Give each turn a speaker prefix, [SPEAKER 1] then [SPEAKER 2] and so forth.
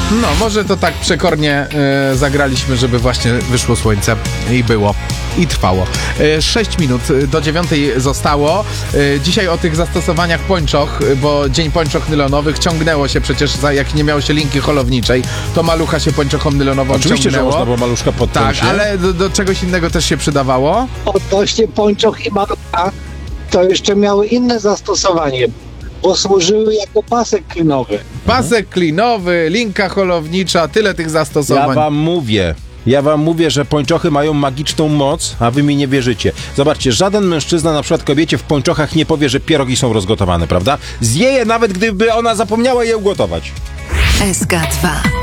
[SPEAKER 1] No, może to tak przekornie zagraliśmy, żeby właśnie wyszło słońce i było. I trwało. 6 minut do 9 zostało. Dzisiaj o tych zastosowaniach pończoch, bo Dzień Pończoch Nylonowych ciągnęło się przecież, jak nie miało się linki holowniczej, to malucha się pończochą nylonową
[SPEAKER 2] Oczywiście,
[SPEAKER 1] ciągnęło.
[SPEAKER 2] że można było maluszka podpiąć.
[SPEAKER 1] Tak, ale do czegoś innego też się przydawało.
[SPEAKER 3] Odnośnie pończoch i malucha, to jeszcze miały inne zastosowanie, bo służyły jako pasek klinowy.
[SPEAKER 1] Pasek klinowy, linka holownicza, tyle tych zastosowań.
[SPEAKER 2] Ja wam mówię, że pończochy mają magiczną moc, a wy mi nie wierzycie. Zobaczcie, żaden mężczyzna na przykład kobiecie w pończochach nie powie, że pierogi są rozgotowane, prawda? Zje je nawet, gdyby ona zapomniała je ugotować.
[SPEAKER 4] SK2